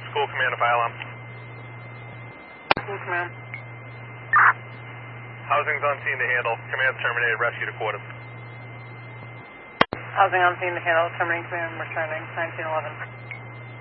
School command to fire alarm. School command. Housing's on scene to handle. Command terminated. Rescue to quarters. Housing on scene to handle. Terminating command. Returning 1911.